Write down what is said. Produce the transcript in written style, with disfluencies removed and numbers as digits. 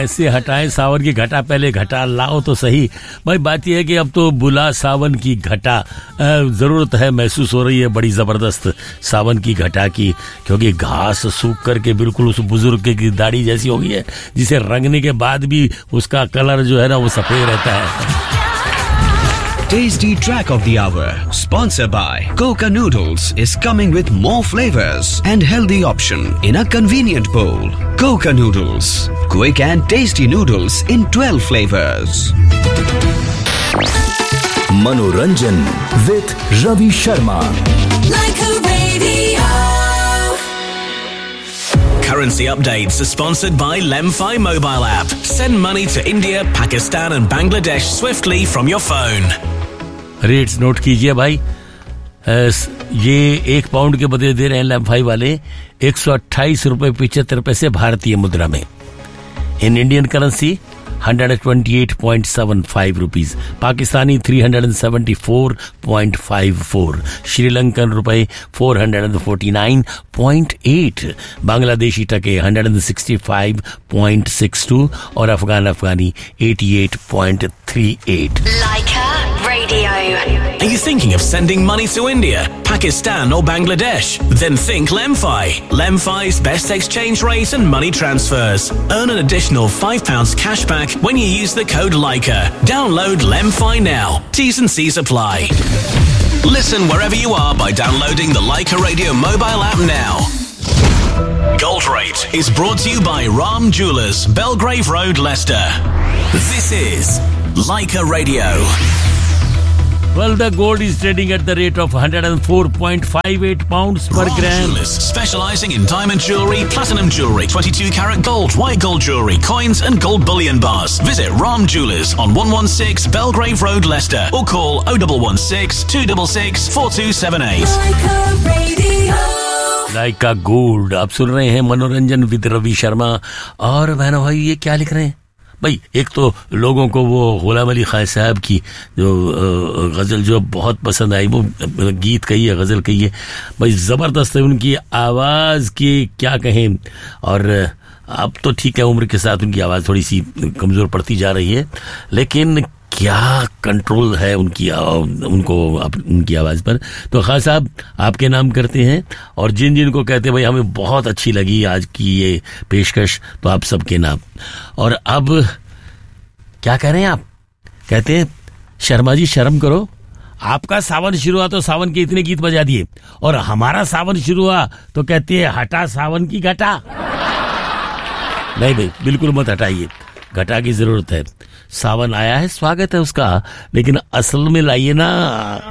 कैसे हटाएं सावन की घटा, पहले घटा लाओ तो सही भाई। बात यह है कि अब तो बुला सावन की घटा, जरूरत है, महसूस हो रही है बड़ी जबरदस्त सावन की घटा की, क्योंकि घास सूख करके बिल्कुल उस बुजुर्ग की दाढ़ी जैसी हो गई है, जिसे रंगने के बाद भी उसका कलर जो है ना वो सफेद रहता है। Tasty Track of the Hour, sponsored by Coca Noodles, is coming with more flavors and healthy option in a convenient bowl. Coca Noodles, quick and tasty noodles in 12 flavors. Manoranjan with Ravi Sharma. Like a radio. Currency updates are sponsored by Lemfi mobile app. Send money to India, Pakistan and Bangladesh swiftly from your phone. Rates note कीजिए भाई। ये 1 pound के बदले दे रहे हैं लैम्फाई वाले 128 रुपए 75 पैसे भारतीय मुद्रा में। In Indian currency 128.75 rupees, Pakistani 374.54, Sri Lankan रुपए 449.8, बांग्लादेशी टके 165.62 और अफगानी 88.38। Leica Radio. Are you thinking of sending money to India, Pakistan or Bangladesh? Then think Lemfi. Lemfi's best exchange rate and money transfers. Earn an additional £5 cash back when you use the code Leica. Download Lemfi now. T's and C's apply. Listen wherever you are by downloading the Leica Radio mobile app now. Gold Rate is brought to you by Ram Jewellers, Belgrave Road, Leicester. This is Leica Radio. Well, the gold is trading at the rate of 104.58 pounds per Ram gram. Jewellers, specialising in diamond jewellery, platinum jewellery, 22 carat gold, white gold jewellery, coins and gold bullion bars. Visit Ram Jewellers on 116 Belgrave Road, Leicester, or call 0116 266 4278. Leica Radio. Lyca gold आप सुन रहे हैं मनोरंजन with Ravi Sharma. और बहनों भाई ये क्या लिख रहे हैं भाई? एक तो लोगों को वो गुलाम अली खान साहब की जो गजल जो बहुत पसंद आई, वो गीत कही है, गजल कही है भाई, जबरदस्त है उनकी आवाज की, क्या कहें। और अब तो ठीक है, उम्र के साथ उनकी आवाज थोड़ी सी कमजोर पड़ती जा रही है, लेकिन क्या कंट्रोल है उनकी उनकी आवाज पर। तो खान साहब आपके नाम करते हैं, और जिन जिन को कहते हैं भाई हमें बहुत अच्छी लगी आज की ये पेशकश, तो आप सबके नाम। और अब क्या कह रहे हैं आप? कहते हैं शर्मा जी शर्म करो, आपका सावन शुरू हुआ तो सावन के इतने गीत बजा दिए, और हमारा सावन शुरू हुआ तो कहते हैं हटा सावन की घटा। नहीं भाई बिल्कुल मत हटाइए, घटा की जरूरत है। सावन आया है, स्वागत है उसका, लेकिन असल में लाइए ना